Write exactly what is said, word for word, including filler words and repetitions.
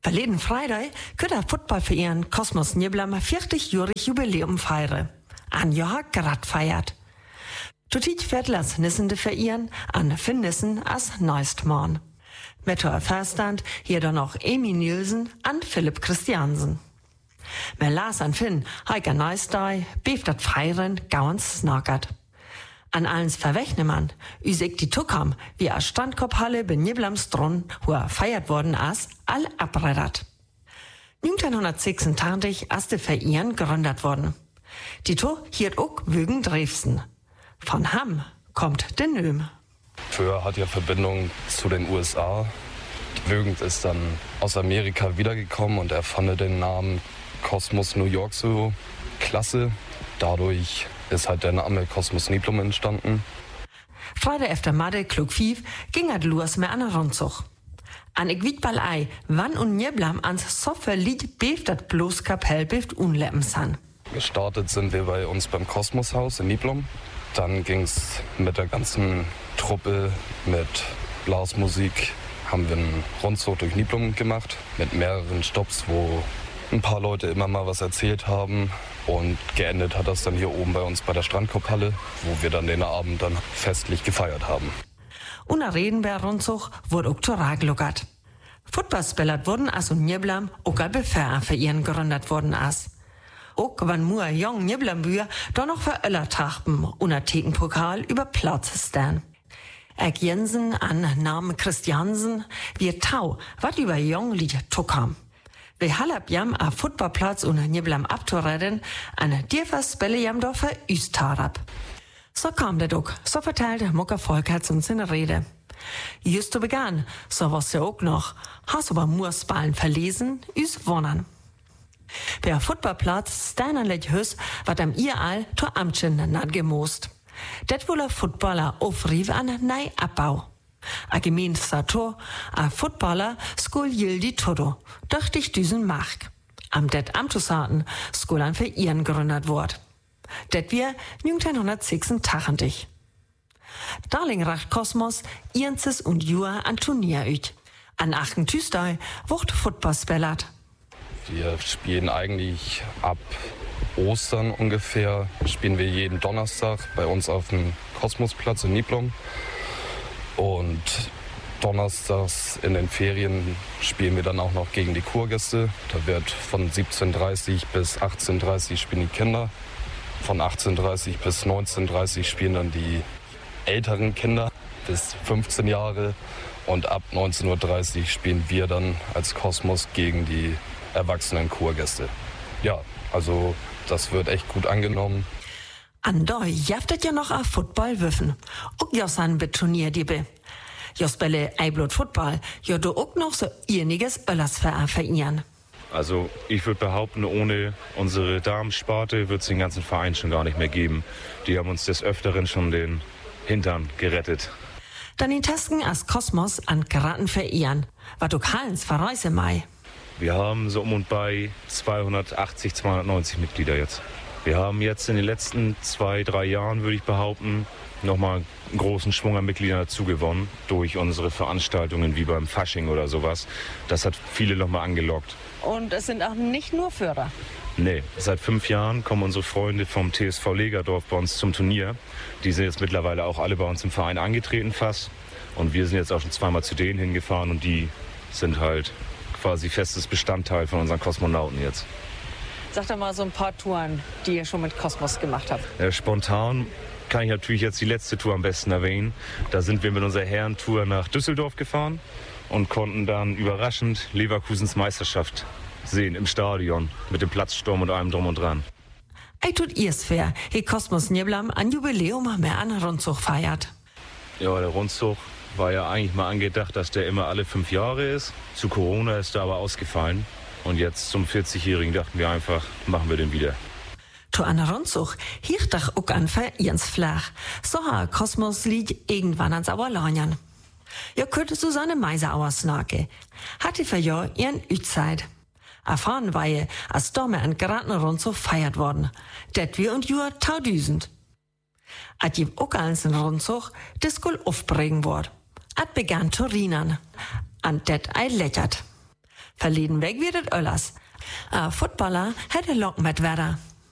Verleden Freitag könnte der Footballverein Kosmos Njiblam vierzig-jährig Jubiläum feiern. Ein Jahr grad feiert. Tutit wird das nissende Verein an Finnissen als Neustmann. Mit der Verstand hier dann auch Emi Nielsen an Philipp Christiansen. Mit Lars an Finn, Heike Neustei, beef dat Feiern gauens snackert. An allens verwechne man, üsig die Tuckam, wie a Strandkorbhalle bei Njiblamstron, wo er feiert worden as, all abreddert. neunzehnhundertsechsundzwanzig as de Verein gegründet worden. Die To hiert auch wegen Dresden. Von Hamm kommt der Nöm. Föhr hat ja Verbindung zu den U S A. Wögend ist dann aus Amerika wiedergekommen und er fand den Namen Kosmos New York so klasse. Dadurch ist halt der Name Kosmos Njiblam entstanden. Freitag efter Madde klug fief ging er los mit einer Rundzug. An ich wiet bal ei, wann und Njiblam ans so verliet beeft dat bloß Kapell beeft unleppen san. Gestartet sind wir bei uns beim Kosmoshaus in Njiblam. Dann ging's mit der ganzen Truppe, mit Blasmusik, haben wir einen Rundzug durch Njiblam gemacht. Mit mehreren Stopps, wo ein paar Leute immer mal was erzählt haben. Und geendet hat das dann hier oben bei uns bei der Strandkorbhalle, wo wir dann den Abend dann festlich gefeiert haben. Und der Redenbär-Rundzug wurde auch zur Ragluckert. Footballspieler wurden as und Njiblam auch ein Befehl für ihren gegründet worden as. Auch wann nur jung Njiblam-Bühr doch noch für Öller trachten und der Thekenpokal über Platz stehen. Eck Jensen an Namen Christiansen, wie Tau, wat über jung Lied tukam. Wir halb jam a Footballplatz und Njiblam abzureden, an dirfers Spelle jam doch für Üstarab. So kam der Duck, so verteilte Mucker Volkerts uns in Rede. Just zu begann, so was ja auch noch, hast aber Mursballen verlesen, üs wonnern. Der Footballplatz steinerlich hüs, wat am ihr all to Amtschen nat gemost. Det wohl a Footballer aufrief an nei Abbau. A gemeint Sator, a Footballer skul jildi todo, doch dich düsen Mark. Am det Amtusaten skul an für ihren gegründet wort. Det wir neunzehnhundertsechsundachtzig. Darling racht Kosmos, Ienzes und Jua an Turnier üt. An achten Tüstei wucht Football spellert. Wir spielen eigentlich ab Ostern ungefähr, spielen wir jeden Donnerstag bei uns auf dem Kosmosplatz in Njiblam. Und donnerstags in den Ferien spielen wir dann auch noch gegen die Kurgäste. Da wird von siebzehn Uhr dreißig bis achtzehn Uhr dreißig spielen die Kinder. Von achtzehn Uhr dreißig bis neunzehn Uhr dreißig spielen dann die älteren Kinder bis fünfzehn Jahre. Und ab neunzehn Uhr dreißig spielen wir dann als Kosmos gegen die erwachsenen Kurgäste. Ja, also das wird echt gut angenommen. An doi jaftet ja noch a Football würfen. Ook jossan bet Turnier diebe. Jos belle Eiblut Football, jo do ook noch so ihrniges Öllers vereinigen. Also ich würde behaupten, ohne unsere Damensparte wird es den ganzen Verein schon gar nicht mehr geben. Die haben uns des Öfteren schon den Hintern gerettet. Dann in Tasken as Kosmos an geraten verehren. Wat ook Hallens verreise mai. Wir haben so um und bei zweihundertachtzig, zweihundertneunzig Mitglieder jetzt. Wir haben jetzt in den letzten zwei, drei Jahren, würde ich behaupten, nochmal einen großen Schwung an Mitgliedern dazu gewonnen durch unsere Veranstaltungen wie beim Fasching oder sowas. Das hat viele nochmal angelockt. Und es sind auch nicht nur Führer? Nee, seit fünf Jahren kommen unsere Freunde vom T S V Legerdorf bei uns zum Turnier. Die sind jetzt mittlerweile auch alle bei uns im Verein angetreten fast. Und wir sind jetzt auch schon zweimal zu denen hingefahren und die sind halt quasi festes Bestandteil von unseren Kosmonauten jetzt. Sag doch mal so ein paar Touren, die ihr schon mit Kosmos gemacht habt. Ja, spontan kann ich natürlich jetzt die letzte Tour am besten erwähnen. Da sind wir mit unserer Herrentour nach Düsseldorf gefahren und konnten dann überraschend Leverkusens Meisterschaft sehen im Stadion mit dem Platzsturm und allem drum und dran. Ei tut ihr's fair, he Kosmos Njiblam an Jubiläum mehr an Rundzug feiert. Ja, der Rundzug war ja eigentlich mal angedacht, dass der immer alle fünf Jahre ist. Zu Corona ist er aber ausgefallen. Und jetzt zum vierzigjährigen dachten wir einfach, machen wir den wieder. To an Rundzug hielt doch auch an für ihrens Flach. So ha Kosmos liegt irgendwann ans Auerlanjan. Ja könnte Susanne Meiser auersnake. Hatte für ja ihren Ützeit. Erfahren war je, als Dorme an geraten Rundzug feiert worden. Det wir und Jura taudüsend. At je auch als ein Rundzug, das skul aufbringen ward. At begann zu rinan. An det ei lächert. Verleden Weg wird es Öllers. Ein Footballer hätte Lock mit Werder.